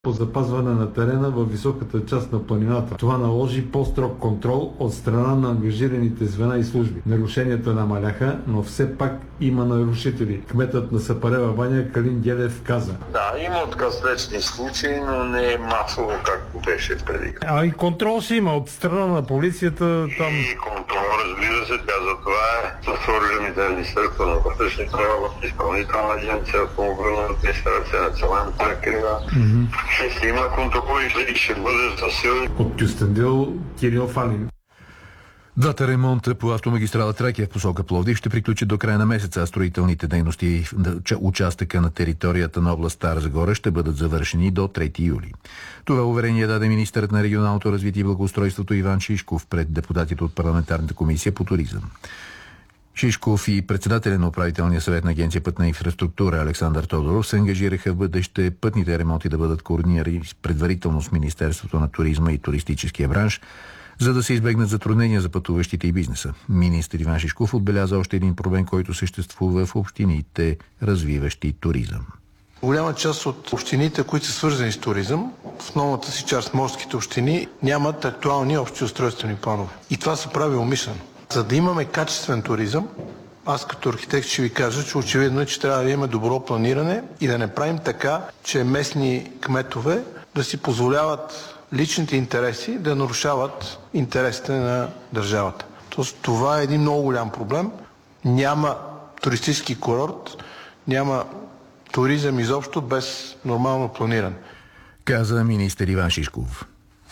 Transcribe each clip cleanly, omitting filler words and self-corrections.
по запазване на терена във високата част на планината. Това наложи по-строг контрол от страна на ангажираните звена и служби. Нарушенията намаляха, но все пак има нарушители. Кметът на Сапарева баня Калин Гелев каза: Да, има откъслечни случаи, но не е масово, както беше преди. А и контрол ще има от страна на полицията там. И контрол, разбира се, тя за това с органите на Министерството на вътрешните работи, Изпълнителна агенция автомобилна администрация, Националната крива. Ще има контрол и ще бъде засилен. От Кюстендил, Кирил Фанин. Двата ремонта по автомагистрала Тракия в посока Пловдив ще приключат до края на месеца, а строителните дейности в участъка на територията на област Стара Загора ще бъдат завършени до 3 юли. Това уверение даде министърът на регионалното развитие и благоустройството Иван Шишков пред депутатите от парламентарната комисия по туризъм. Шишков и председателя на управителния съвет на Агенция пътна инфраструктура Александър Тодоров се ангажираха в бъдеще пътните ремонти да бъдат координирани предварително с Министерството на туризма и туристическия бранш, за да се избегнат затруднения за пътуващите и бизнеса. Министър Иван Шишков отбеляза още един проблем, който съществува в общините, развиващи туризъм. Голяма част от общините, които са свързани с туризъм, в основната си част морските общини, нямат актуални общи устройствени планове. И това се прави умишлено. За да имаме качествен туризъм, аз като архитект ще ви кажа, че очевидно е, че трябва да имаме добро планиране и да не правим така, че местни кметове да си позволяват личните интереси да нарушават интересите на държавата. Тоест, това е един много голям проблем. Няма туристически курорт, няма туризъм изобщо без нормално планиране. Каза министър Иван Шишков.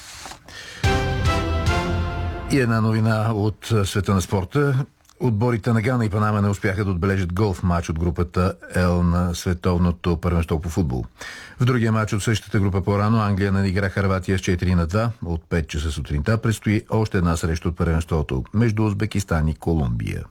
И една новина от света на спорта. Отборите на Гана и Панама не успяха да отбележат гол в матч от групата L на световното първенство по футбол. В другия матч от същата група по-рано Англия надигра Хърватия с 4-2 от 5 часа сутринта. Предстои още една среща от първенството между Узбекистан и Колумбия.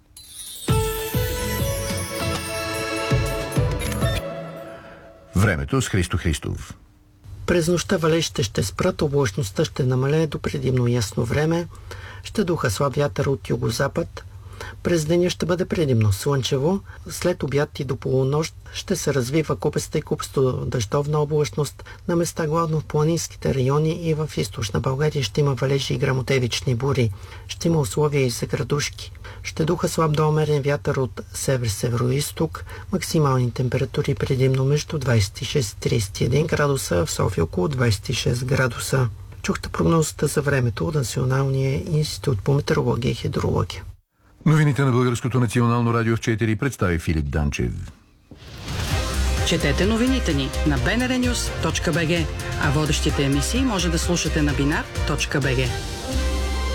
Времето с Христо Христов. През нощта валежите ще спрат, облачността ще намалее до предимно ясно време, ще духа слаб вятър от югозапад. През деня ще бъде предимно слънчево, след обяд и до полунощ ще се развива купеста и купесто дъждовна облачност, на места главно в планинските райони и в източна България ще има валежи и гръмотевични бури. Ще има условия и за градушки. Ще духа слаб до умерен вятър от север-североизток, максимални температури предимно между 26 и 31 градуса, в София около 26 градуса. Чухте прогнозата за времето от Националния институт по метеорология и хидрология. Новините на Българското национално радио в 4 представи Филип Данчев. Четете новините ни на bnrnews.bg, а водещите емисии може да слушате на binar.bg.